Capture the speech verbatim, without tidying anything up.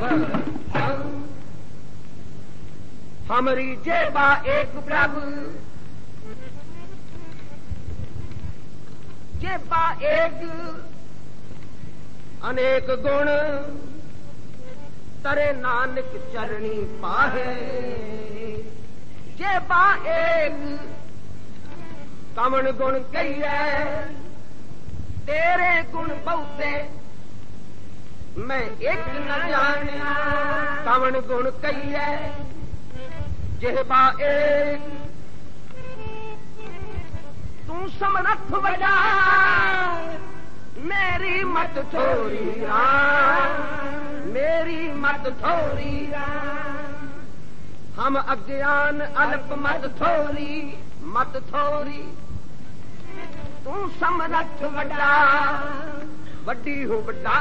हमारी जेबा एक प्रभु जेबा एक अनेक गुण तरे नानक चरणी पाहे जेबा एक कमन गुण कहिए तेरे गुण बहुते मैं एक न जानिया कमन गुण कहिए जेबा एक तू समरथ बजा मेरी मत थोड़ी मेरी मत थोड़ी हम अज्ञान अल्प मत थोड़ी मत थोड़ी तू समरथ बड़ा वड्डी हो बड़ा